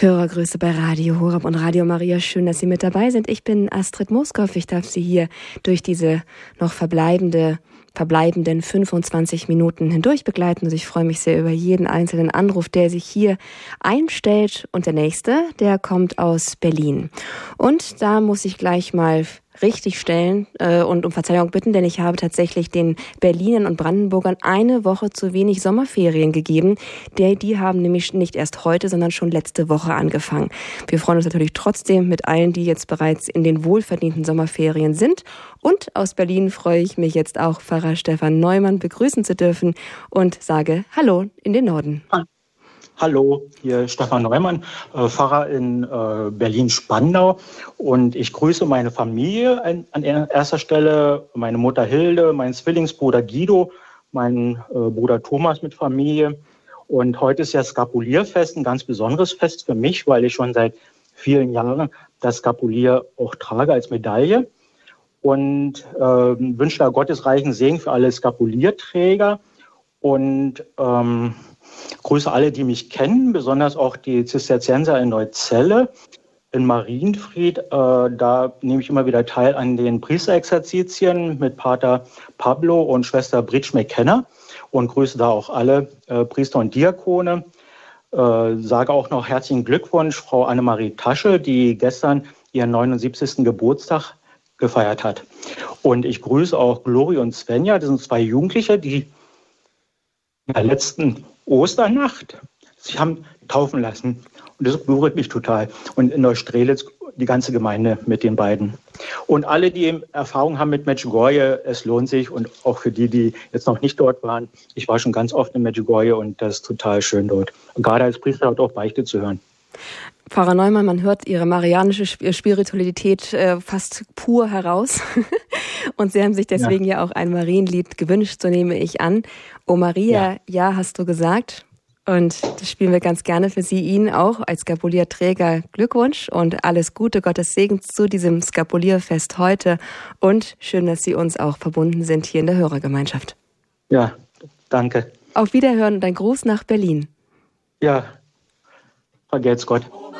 Hörergrüße bei Radio Horeb und Radio Maria. Schön, dass Sie mit dabei sind. Ich bin Astrid Moskow. Ich darf Sie hier durch diese noch verbleibenden 25 Minuten hindurch begleiten. Und ich freue mich sehr über jeden einzelnen Anruf, der sich hier einstellt. Und der nächste, der kommt aus Berlin. Und da muss ich gleich mal richtig stellen und um Verzeihung bitten, denn ich habe tatsächlich den Berlinern und Brandenburgern eine Woche zu wenig Sommerferien gegeben. Die haben nämlich nicht erst heute, sondern schon letzte Woche angefangen. Wir freuen uns natürlich trotzdem mit allen, die jetzt bereits in den wohlverdienten Sommerferien sind. Und aus Berlin freue ich mich jetzt auch, Pfarrer Stefan Neumann begrüßen zu dürfen und sage Hallo in den Norden. Hallo, hier Stefan Neumann, Pfarrer in Berlin-Spandau, und ich grüße meine Familie an erster Stelle, meine Mutter Hilde, meinen Zwillingsbruder Guido, meinen Bruder Thomas mit Familie. Und heute ist ja Skapulierfest, ein ganz besonderes Fest für mich, weil ich schon seit vielen Jahren das Skapulier auch trage als Medaille, und wünsche da Gottes reichen Segen für alle Skapulierträger und grüße alle, die mich kennen, besonders auch die Zisterzienser in Neuzelle, in Marienfried. Da nehme ich immer wieder teil an den Priesterexerzitien mit Pater Pablo und Schwester Britsch McKenna und grüße da auch alle Priester und Diakone. Sage auch noch herzlichen Glückwunsch Frau Annemarie Tasche, die gestern ihren 79. Geburtstag gefeiert hat. Und ich grüße auch Glori und Svenja, das sind zwei Jugendliche, die in der letzten Osternacht sich haben taufen lassen. Und das berührt mich total. Und in Neustrelitz die ganze Gemeinde mit den beiden. Und alle, die Erfahrung haben mit Medjugorje, es lohnt sich. Und auch für die, die jetzt noch nicht dort waren. Ich war schon ganz oft in Medjugorje und das ist total schön dort. Und gerade als Priester dort auch Beichte zu hören. Pfarrer Neumann, man hört Ihre marianische Spiritualität fast pur heraus. Und Sie haben sich deswegen ja auch ein Marienlied gewünscht, so nehme ich an. O Maria, ja, hast du gesagt. Und das spielen wir ganz gerne für Sie, Ihnen auch als Skapulierträger Glückwunsch und alles Gute, Gottes Segen zu diesem Skapulierfest heute. Und schön, dass Sie uns auch verbunden sind hier in der Hörergemeinschaft. Ja, danke. Auf Wiederhören und ein Gruß nach Berlin. Ja, vergelt's Gott.